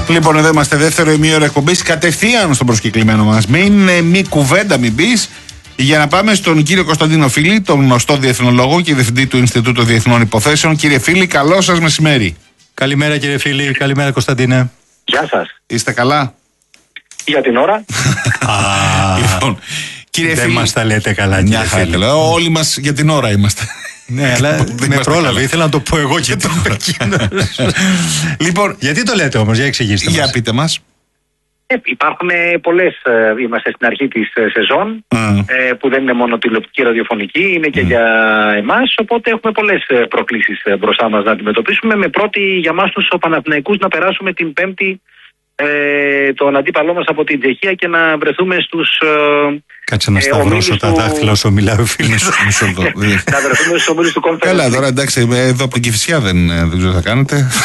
Λοιπόν, εδώ είμαστε, δεύτερο ημίωρο εκπομπής. Κατευθείαν στον προσκεκλημένο μας. Μη κουβέντα, μην πεις. Για να πάμε στον κύριο Κωνσταντίνο Φίλη, τον γνωστό διεθνολόγο και διευθυντή του Ινστιτούτου Διεθνών Υποθέσεων. Κύριε Φίλη, καλό σας μεσημέρι. Καλημέρα, κύριε Φίλη. Καλημέρα, Κωνσταντίνε. Γεια σας. Είστε καλά? Για την ώρα. Λοιπόν, κύριε δεν Φίλη, μας τα λέτε καλά, κύριε Φίλη. Όλοι μας για την ώρα είμαστε. Ναι, αλλά με πρόλαβε. Ήθελα να το πω εγώ και τώρα. Λοιπόν, γιατί το λέτε όμως, για εξηγήστε μας. Για πείτε μας. Υπάρχουν πολλές, είμαστε στην αρχή της σεζόν, που δεν είναι μόνο τηλεοπτική ραδιοφωνική, είναι και για εμάς, οπότε έχουμε πολλές προκλήσεις μπροστά μας να αντιμετωπίσουμε, με πρώτη για μας τους Παναθηναϊκούς να περάσουμε την Πέμπτη τον αντίπαλό μας από την Τσεχία και να βρεθούμε στους κάτσε να σταυρώσω τα δάχτυλα όσο μιλάει ο φίλος. Να βρεθούμε στους ομίλους του Conference. Καλά, τώρα εντάξει, εδώ από την Κηφισιά δεν ξέρω τι θα κάνετε.